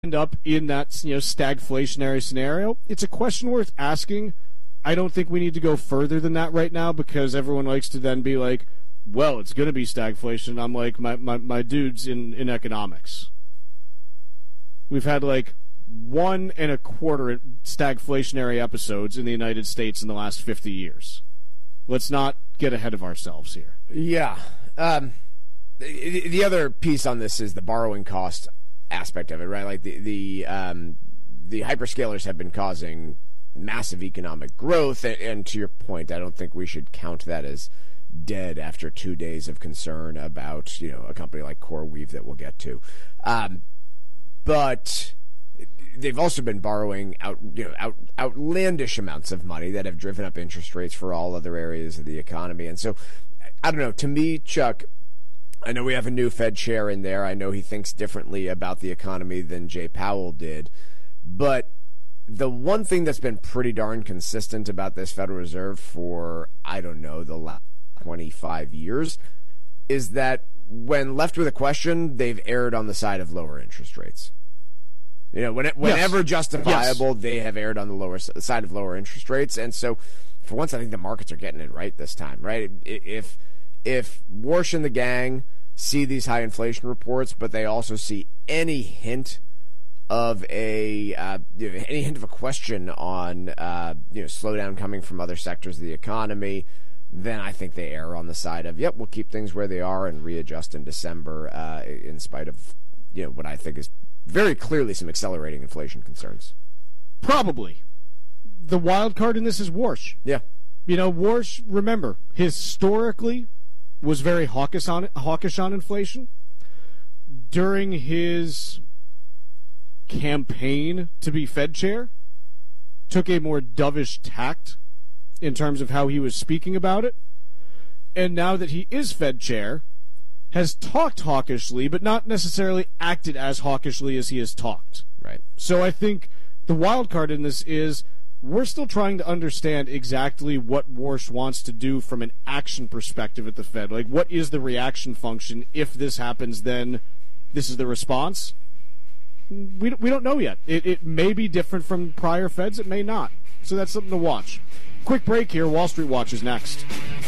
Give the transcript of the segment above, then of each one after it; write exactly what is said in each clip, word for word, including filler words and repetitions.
end up in that, you know, stagflationary scenario, it's a question worth asking. I don't think we need to go further than that right now because everyone likes to then be like, well, it's going to be stagflation. I'm like, my, my, my dude's in, in economics. We've had like one and a quarter stagflationary episodes in the United States in the last fifty years. Let's not get ahead of ourselves here. Yeah. Um, the, the other piece on this is the borrowing cost aspect of it, right? Like the the um, the hyperscalers have been causing massive economic growth, and, and to your point, I don't think we should count that as dead after two days of concern about, you know, a company like CoreWeave that we'll get to. Um, but they've also been borrowing out, you know, out, outlandish amounts of money that have driven up interest rates for all other areas of the economy. And so, I don't know, to me, Chuck, I know we have a new Fed chair in there. I know he thinks differently about the economy than Jay Powell did. But the one thing that's been pretty darn consistent about this Federal Reserve for, I don't know, the last twenty-five years is that when left with a question, they've erred on the side of lower interest rates. You know, when, whenever yes. justifiable, yes. they have erred on the lower side of lower interest rates. And so, for once, I think the markets are getting it right this time, right? If if Warsh and the gang see these high inflation reports, but they also see any hint of a uh, any hint of a question on uh, you know slowdown coming from other sectors of the economy, then I think they err on the side of, yep, we'll keep things where they are and readjust in December, uh, in spite of, you know, what I think is very clearly some accelerating inflation concerns. Probably. The wild card in this is Warsh. Yeah. You know, Warsh, remember, historically was very hawkish on, hawkish on inflation. During his campaign to be Fed chair, took a more dovish tact in terms of how he was speaking about it. And now that he is Fed chair, has talked hawkishly, but not necessarily acted as hawkishly as he has talked. Right. So I think the wild card in this is we're still trying to understand exactly what Warsh wants to do from an action perspective at the Fed. Like, what is the reaction function? If this happens, then this is the response. We, we don't know yet. It, it may be different from prior Feds. It may not. So that's something to watch. Quick break here. Wall Street Watch is next.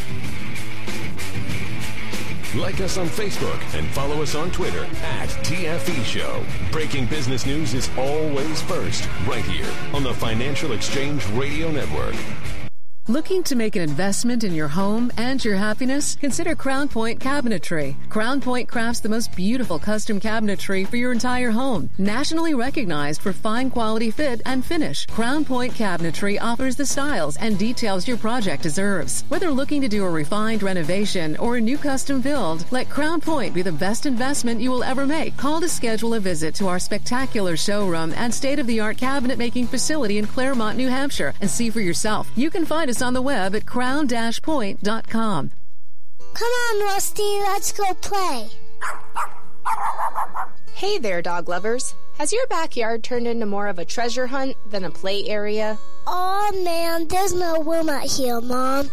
Like us on Facebook and follow us on Twitter at T F E Show. Breaking business news is always first, right here on the Financial Exchange Radio Network. Looking to make an investment in your home and your happiness? Consider Crown Point Cabinetry. Crown Point crafts the most beautiful custom cabinetry for your entire home. Nationally recognized for fine quality fit and finish, Crown Point Cabinetry offers the styles and details your project deserves. Whether looking to do a refined renovation or a new custom build, let Crown Point be the best investment you will ever make. Call to schedule a visit to our spectacular showroom and state-of-the-art cabinet making facility in Claremont, New Hampshire, and see for yourself. You can find us on the web at crown dash point dot com. Come on, Rusty, let's go play. Hey there, dog lovers. Has your backyard turned into more of a treasure hunt than a play area? Oh man, there's no room out here, Mom.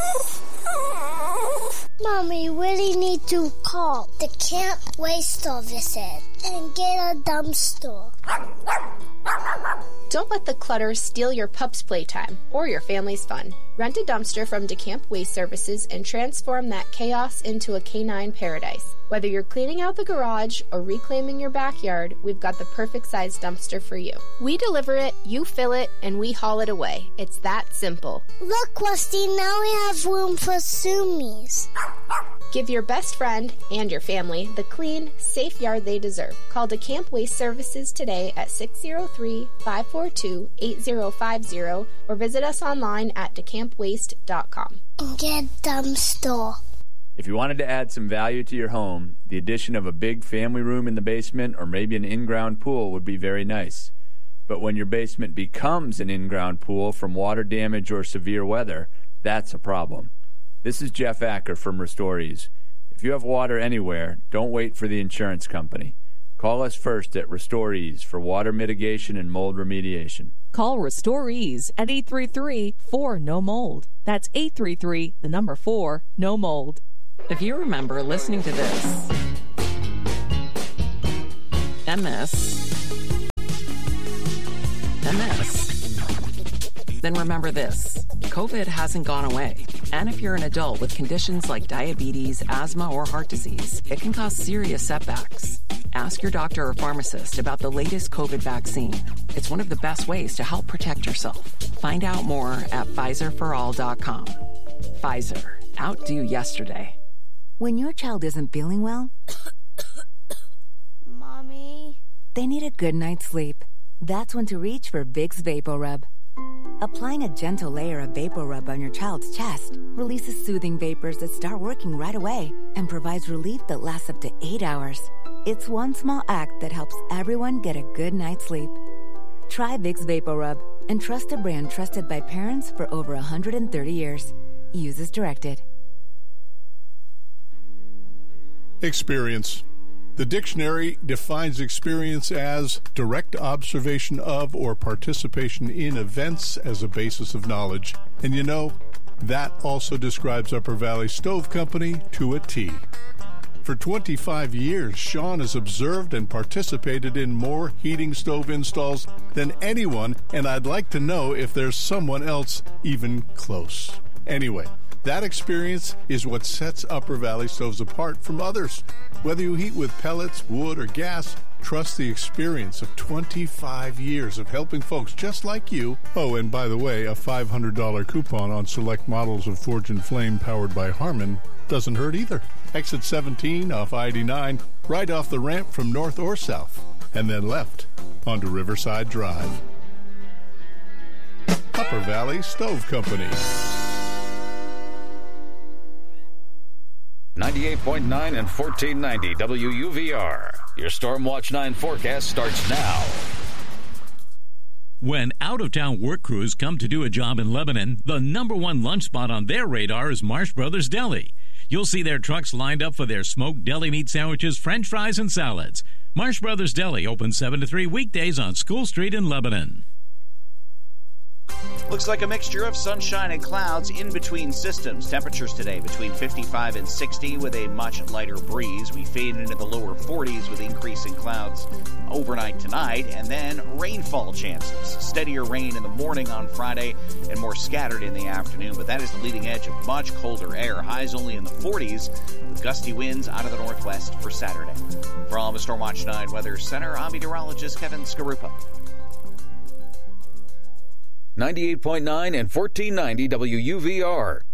Mommy, we really need to call the Camp Waste Services and get a dumpster. Don't let the clutter steal your pup's playtime or your family's fun. Rent a dumpster from DeCamp Waste Services and transform that chaos into a canine paradise. Whether you're cleaning out the garage or reclaiming your backyard, we've got the perfect size dumpster for you. We deliver it, you fill it, and we haul it away. It's that simple. Look, Rusty, now we have room for Sumis. Give your best friend and your family the clean, safe yard they deserve. Call DeCamp Waste Services today at six oh three, five four two, eight oh five oh or visit us online at decamp waste dot com. Get dumpster. If you wanted to add some value to your home, the addition of a big family room in the basement or maybe an in-ground pool would be very nice. But when your basement becomes an in-ground pool from water damage or severe weather, that's a problem. This is Jeff Acker from Restorees. If you have water anywhere, don't wait for the insurance company. Call us first at Restorees for water mitigation and mold remediation. Call Restorees at eight three three, four, N O mold. That's eight three three, the number four, no mold. If you remember listening to this, M S then remember this. COVID hasn't gone away. And if you're an adult with conditions like diabetes, asthma, or heart disease, it can cause serious setbacks. Ask your doctor or pharmacist about the latest COVID vaccine. It's one of the best ways to help protect yourself. Find out more at Pfizer for all dot com. Pfizer. Outdo yesterday. When your child isn't feeling well, Mommy? They need a good night's sleep. That's when to reach for Vicks VapoRub. Applying a gentle layer of VapoRub on your child's chest releases soothing vapors that start working right away and provides relief that lasts up to eight hours. It's one small act that helps everyone get a good night's sleep. Try Vicks VapoRub and trust a brand trusted by parents for over one hundred thirty years. Use as directed. Experience. The dictionary defines experience as direct observation of or participation in events as a basis of knowledge. And you know, that also describes Upper Valley Stove Company to a T. For twenty-five years, Sean has observed and participated in more heating stove installs than anyone, and I'd like to know if there's someone else even close. Anyway, that experience is what sets Upper Valley Stoves apart from others. Whether you heat with pellets, wood, or gas, trust the experience of twenty-five years of helping folks just like you. Oh, and by the way, a five hundred dollars coupon on select models of Forge and Flame powered by Harman doesn't hurt either. Exit seventeen off I eighty-nine, right off the ramp from north or south, and then left onto Riverside Drive. Upper Valley Stove Company. ninety-eight point nine and fourteen ninety W U V R. Your Stormwatch nine forecast starts now. When out-of-town work crews come to do a job in Lebanon, the number one lunch spot on their radar is Marsh Brothers Deli. You'll see their trucks lined up for their smoked deli meat sandwiches, french fries, and salads. Marsh Brothers Deli open seven to three weekdays on School Street in Lebanon. Looks like a mixture of sunshine and clouds in between systems. Temperatures today between fifty-five and sixty with a much lighter breeze. We fade into the lower forties with increasing clouds overnight tonight, and then rainfall chances. Steadier rain in the morning on Friday and more scattered in the afternoon, but that is the leading edge of much colder air. Highs only in the forties with gusty winds out of the northwest for Saturday. For all of the Stormwatch nine Weather Center, I'm meteorologist Kevin Skarupa. ninety-eight point nine and fourteen ninety W U V R.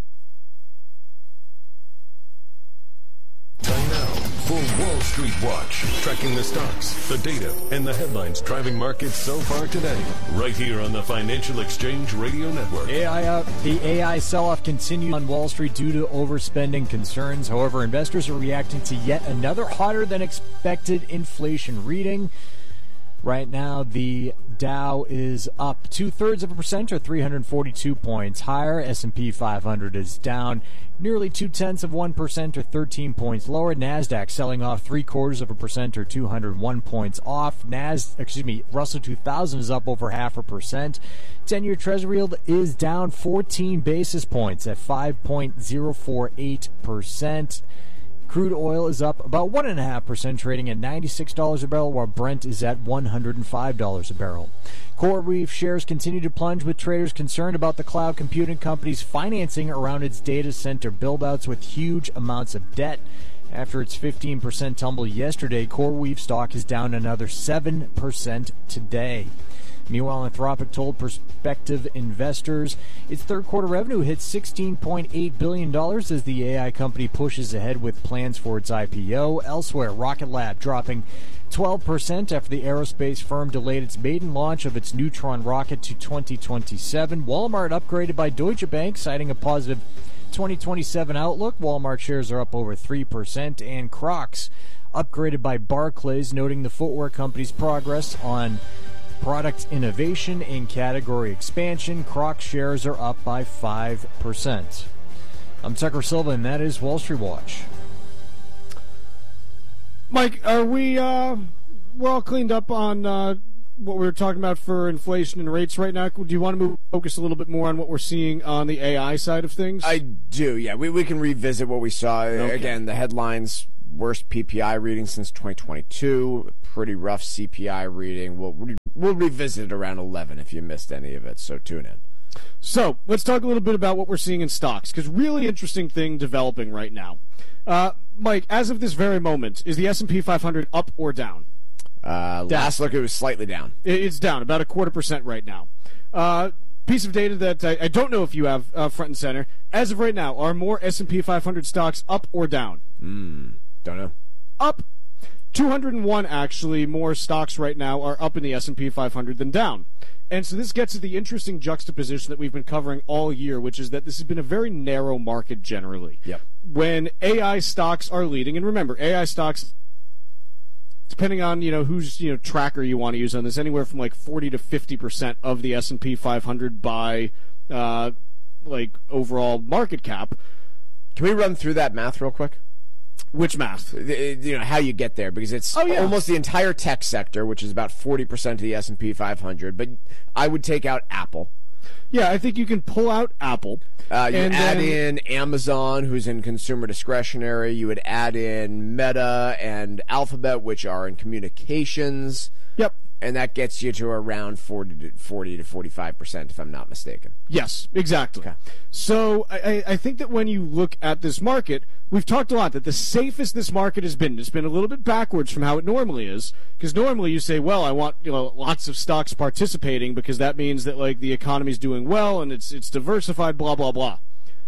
Time now for Wall Street Watch, tracking the stocks, the data, and the headlines driving markets so far today. Right here on the Financial Exchange Radio Network. A I, uh, the A I sell-off continued on Wall Street due to overspending concerns. However, investors are reacting to yet another hotter-than-expected inflation reading. Right now, the Dow is up two-thirds of a percent, or three hundred forty-two points higher. S and P five hundred is down nearly two-tenths of one percent, or thirteen points lower. NASDAQ selling off three-quarters of a percent, or two hundred one points off. Nas, excuse me, Russell two thousand is up over half a percent. ten-year Treasury yield is down fourteen basis points at five point zero four eight percent. Crude oil is up about one point five percent, trading at ninety-six dollars a barrel, while Brent is at one hundred five dollars a barrel. CoreWeave shares continue to plunge, with traders concerned about the cloud computing company's financing around its data center buildouts with huge amounts of debt. After its fifteen percent tumble yesterday, CoreWeave stock is down another seven percent today. Meanwhile, Anthropic told prospective investors its third-quarter revenue hit sixteen point eight billion dollars as the A I company pushes ahead with plans for its I P O. Elsewhere, Rocket Lab dropping twelve percent after the aerospace firm delayed its maiden launch of its Neutron rocket to twenty twenty-seven. Walmart upgraded by Deutsche Bank, citing a positive twenty twenty-seven outlook. Walmart shares are up over three percent, and Crocs upgraded by Barclays, noting the footwear company's progress on product innovation and category expansion. Crocs shares are up by five percent. I'm Tucker Silva, and that is Wall Street Watch. Mike, are we, uh, we're all cleaned up on uh, what we were talking about for inflation and rates right now? Do you want to move focus a little bit more on what we're seeing on the A I side of things? I do, yeah. We, we can revisit what we saw. Okay. Again, the headlines, worst P P I reading since twenty twenty-two, pretty rough C P I reading. We'll, we'll revisit it around eleven if you missed any of it, so tune in. So let's talk a little bit about what we're seeing in stocks, because really interesting thing developing right now. Uh, Mike, as of this very moment, is the S and P five hundred up or down? Uh, last look, it was slightly down. It's down about a quarter percent right now. Uh, piece of data that I, I don't know if you have uh, front and center. As of right now, are more S and P five hundred stocks up or down? Mm, don't know. Up. two hundred one actually more stocks right now are up in the S and P five hundred than down. And so this gets to the interesting juxtaposition that we've been covering all year, which is that this has been a very narrow market generally. Yep. When A I stocks are leading, and remember, A I stocks, depending on you know whose you know tracker you want to use on this, anywhere from like forty to fifty percent of the S and P five hundred by uh, like overall market cap. Can we run through that math real quick? Which math? You know, how you get there, because it's oh, yeah. almost the entire tech sector, which is about forty percent of the S and P five hundred, but I would take out Apple. Yeah, I think you can pull out Apple. Uh, you and add then, in Amazon, who's in consumer discretionary. You would add in Meta and Alphabet, which are in communications. Yep. And that gets you to around forty to forty-five percent, if I'm not mistaken. Yes, exactly. Okay. So I, I think that when you look at this market, we've talked a lot that the safest this market has been, it's been a little bit backwards from how it normally is, because normally you say, well, I want you know lots of stocks participating because that means that like the economy's doing well and it's it's diversified, blah, blah, blah.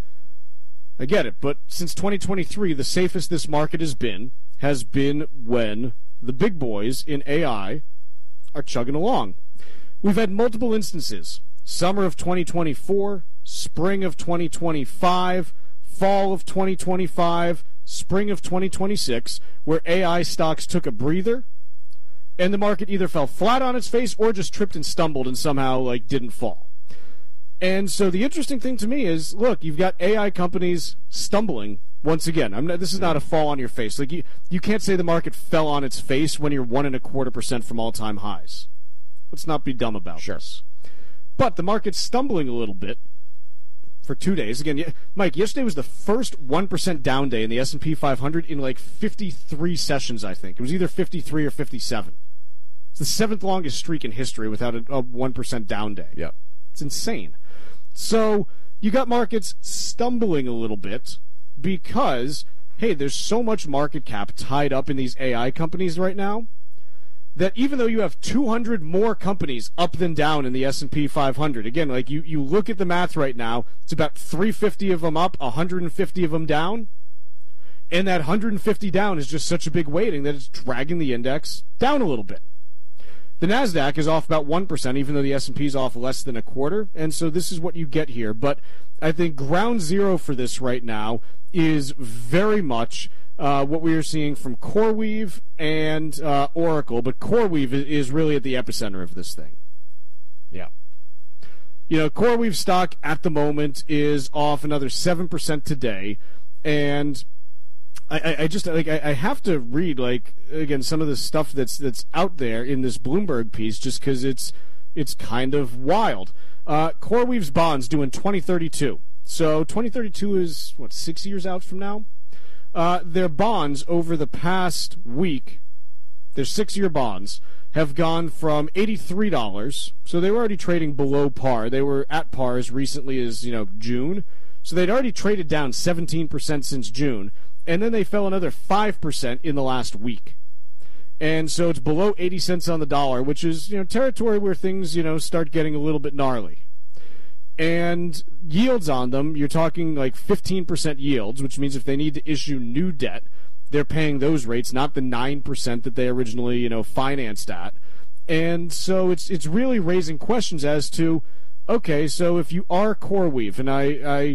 I get it, but since twenty twenty-three, the safest this market has been has been when the big boys in A I are chugging along. We've had multiple instances. Summer of twenty twenty-four, spring of twenty twenty-five, fall of twenty twenty-five, spring of twenty twenty-six, where A I stocks took a breather, and the market either fell flat on its face or just tripped and stumbled and somehow like didn't fall. And so the interesting thing to me is, look, you've got A I companies stumbling once again. I'm not, this is not a fall on your face. Like you, you can't say the market fell on its face when you're one and a quarter percent from all-time highs. Let's not be dumb about sure. this. But the market's stumbling a little bit for two days. Again, Mike, yesterday was the first one percent down day in the S and P five hundred in like fifty-three sessions, I think. It was either fifty-three or fifty-seven. It's the seventh longest streak in history without a, a one percent down day. Yep. It's insane. So you got markets stumbling a little bit because, hey, there's so much market cap tied up in these A I companies right now that even though you have two hundred more companies up than down in the S and P five hundred, again, like you, you look at the math right now, it's about three hundred fifty of them up, one hundred fifty of them down, and that one hundred fifty down is just such a big weighting that it's dragging the index down a little bit. The NASDAQ is off about one percent, even though the S and P is off less than a quarter, and so this is what you get here. But I think ground zero for this right now is very much uh, what we are seeing from CoreWeave and uh, Oracle, but CoreWeave is really at the epicenter of this thing. Yeah. You know, CoreWeave stock at the moment is off another seven percent today, and I, I just like I have to read like again some of the stuff that's that's out there in this Bloomberg piece just because it's it's kind of wild. Uh, CoreWeave's bonds due in twenty thirty-two. So twenty thirty-two is what six years out from now. Uh, their bonds over the past week, their six-year bonds have gone from eighty-three dollars. So they were already trading below par. They were at par as recently as you know June. So they'd already traded down seventeen percent since June. And then they fell another five percent in the last week. And so it's below eighty cents on the dollar, which is, you know, territory where things, you know, start getting a little bit gnarly. And yields on them, you're talking like fifteen percent yields, which means if they need to issue new debt, they're paying those rates, not the nine percent that they originally, you know, financed at. And so it's it's really raising questions as to, okay, so if you are CoreWeave, and I... I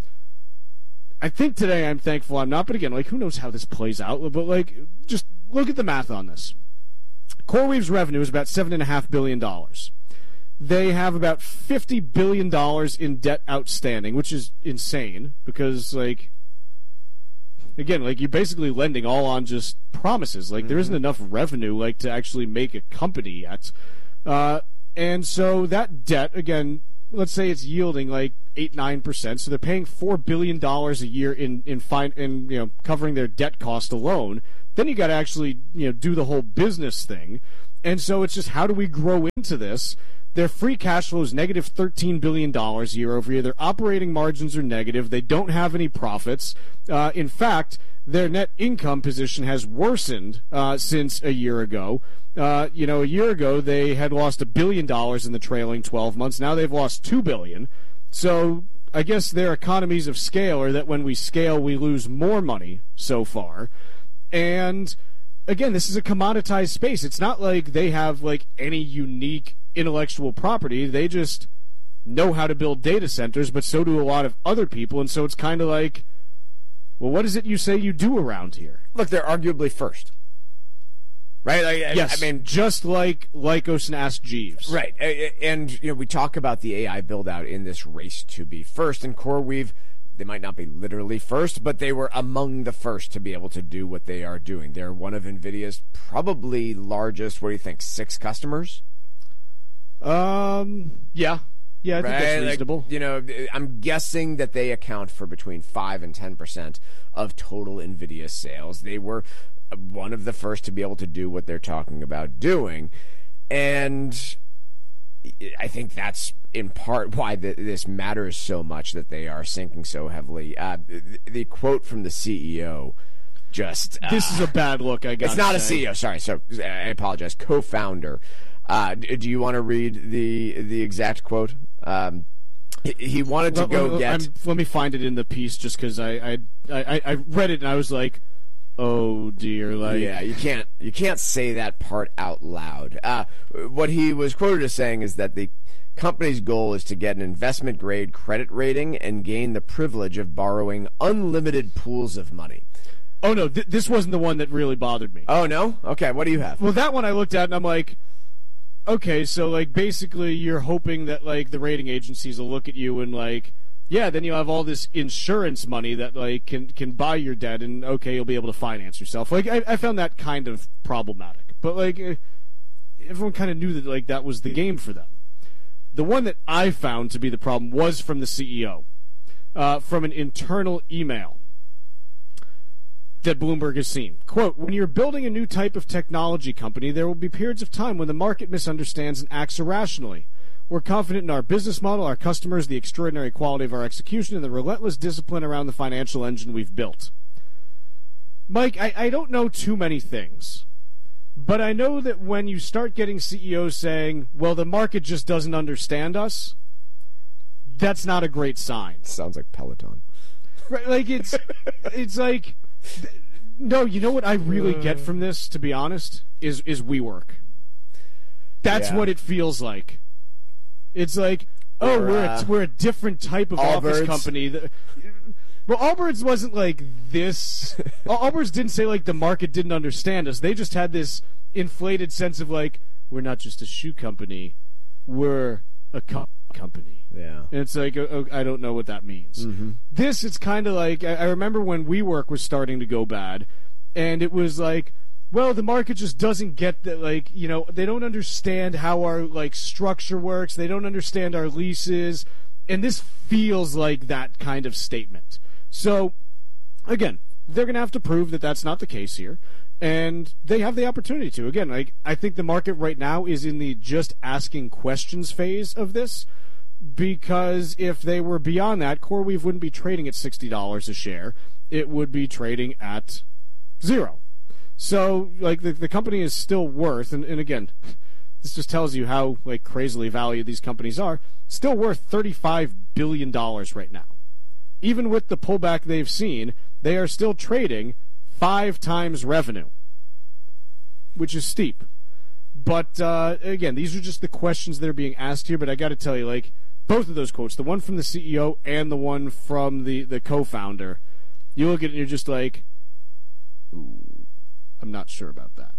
I think today I'm thankful I'm not, but again, like, who knows how this plays out, but, like, just look at the math on this. CoreWeave's revenue is about seven point five billion dollars. They have about fifty billion dollars in debt outstanding, which is insane, because, like, again, like, you're basically lending all on just promises. Like, mm-hmm. there isn't enough revenue, like, to actually make a company yet. Uh, and so that debt, again, let's say it's yielding, like, eight nine percent, so they're paying four billion dollars a year in in fine in you know covering their debt cost alone. Then you got to actually you know do the whole business thing, And so it's just, how do we grow into this? Their free cash flow is negative thirteen billion dollars year over year. Their operating margins are negative. They don't have any profits. Uh, in fact, their net income position has worsened uh, since a year ago. Uh, you know, a year ago they had lost a billion dollars in the trailing twelve months. Now they've lost two billion dollars. So I guess their economies of scale are that when we scale, we lose more money so far. And again, this is a commoditized space. It's not like they have like any unique intellectual property. They just know how to build data centers, but so do a lot of other people. And so it's kind of like, well, what is it you say you do around here? Look, they're arguably first. Right? Like, yes, I mean, just like Lycos and Ask Jeeves. Right. And, you know, we talk about the A I build-out in this race to be first. And CoreWeave, they might not be literally first, but they were among the first to be able to do what they are doing. They're one of NVIDIA's probably largest, what do you think, six customers? Um, yeah. Yeah, I think right? that's reasonable. Like, you know, I'm guessing that they account for between five and ten percent of total NVIDIA sales. They were one of the first to be able to do what they're talking about doing. And I think that's in part why the, this matters so much, that they are sinking so heavily. Uh, the, the quote from the C E O just... Uh, this is a bad look, I guess. It's not say. a C E O, sorry. So I apologize. Co-founder. Uh, do you want to read the the exact quote? Um, he, he wanted to let, go let, get... I'm, let me find it in the piece, just because I I, I I read it and I was like, oh dear, like yeah, you can't you can't say that part out loud. Uh, what he was quoted as saying is that the company's goal is to get an investment grade credit rating and gain the privilege of borrowing unlimited pools of money. Oh no, th- this wasn't the one that really bothered me. Oh no? Okay, what do you have? Well, that one I looked at and I'm like, okay, so like basically you're hoping that like the rating agencies will look at you and like, yeah, then you'll have all this insurance money that like can can buy your debt, and okay, you'll be able to finance yourself. Like I, I found that kind of problematic, but like uh, everyone kind of knew that like that was the game for them. The one that I found to be the problem was from the C E O, uh, from an internal email that Bloomberg has seen. Quote, when you're building a new type of technology company, there will be periods of time when the market misunderstands and acts irrationally. We're confident in our business model, our customers, the extraordinary quality of our execution, and the relentless discipline around the financial engine we've built. Mike, I, I don't know too many things, but I know that when you start getting C E Os saying, well, the market just doesn't understand us, that's not a great sign. Sounds like Peloton. Right, like it's it's like... No, you know what I really get from this, to be honest, is is WeWork. That's Yeah. what it feels like. It's like, oh, Or, we're uh, a, we're a different type of office Allbirds. company. That, well, Allbirds wasn't like this. Allbirds didn't say like the market didn't understand us. They just had this inflated sense of like, we're not just a shoe company, we're a co- company. Yeah. And it's like, oh, I don't know what that means. Mm-hmm. This, it's kind of like, I I remember when WeWork was starting to go bad, and it was like, well, the market just doesn't get that, like, you know, they don't understand how our, like, structure works, they don't understand our leases, and this feels like that kind of statement. So, again, they're going to have to prove that that's not the case here, and they have the opportunity to. Again, like, I think the market right now is in the just asking questions phase of this, because if they were beyond that, CoreWeave wouldn't be trading at sixty dollars a share. It would be trading at zero. So, like, the, the company is still worth, and, and again, this just tells you how, like, crazily valued these companies are, still worth thirty-five billion dollars right now. Even with the pullback they've seen, they are still trading five times revenue, which is steep. But, uh, again, these are just the questions that are being asked here, but I got to tell you, like, both of those quotes, the one from the C E O and the one from the, the co-founder, you look at it and you're just like, ooh, I'm not sure about that.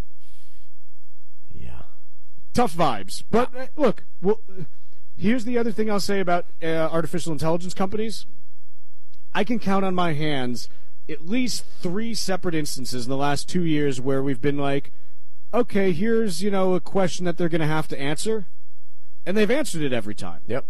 Yeah. Tough vibes. But, uh, look, well, here's the other thing I'll say about uh, artificial intelligence companies. I can count on my hands at least three separate instances in the last two years where we've been like, okay, here's, you know, a question that they're going to have to answer, and they've answered it every time. Yep.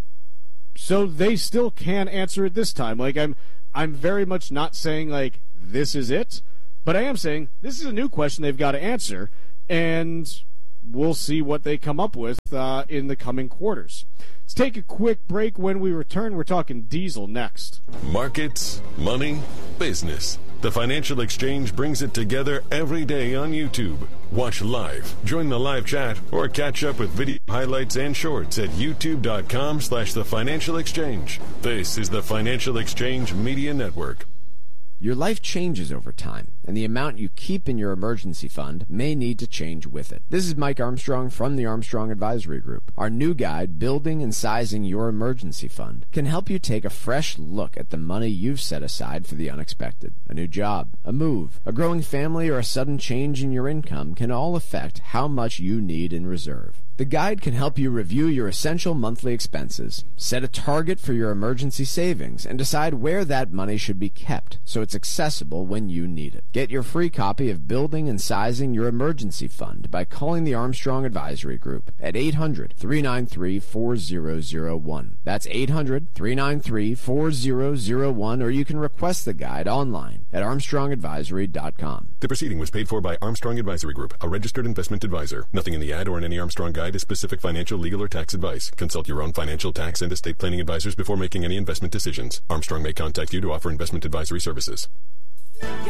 So they still can answer it this time. Like, I'm I'm very much not saying, like, this is it, but I am saying this is a new question they've got to answer, and we'll see what they come up with uh, in the coming quarters. Let's take a quick break. When we return, we're talking diesel next. Markets, money, business. The Financial Exchange brings it together every day on YouTube. Watch live, join the live chat, or catch up with video highlights and shorts at youtube.com slash the Financial Exchange. This is the Financial Exchange Media Network. Your life changes over time, and the amount you keep in your emergency fund may need to change with it. This is Mike Armstrong from the Armstrong Advisory Group. Our new guide, Building and Sizing Your Emergency Fund, can help you take a fresh look at the money you've set aside for the unexpected. A new job, a move, a growing family, or a sudden change in your income can all affect how much you need in reserve. The guide can help you review your essential monthly expenses, set a target for your emergency savings, and decide where that money should be kept so it's accessible when you need it. Get your free copy of Building and Sizing Your Emergency Fund by calling the Armstrong Advisory Group at eight hundred, three nine three, four zero zero one. That's eight hundred, three nine three, four zero zero one, or you can request the guide online at armstrong advisory dot com. The proceeding was paid for by Armstrong Advisory Group, a registered investment advisor. Nothing in the ad or in any Armstrong guide is specific financial, legal, or tax advice. Consult your own financial, tax, and estate planning advisors before making any investment decisions. Armstrong may contact you to offer investment advisory services.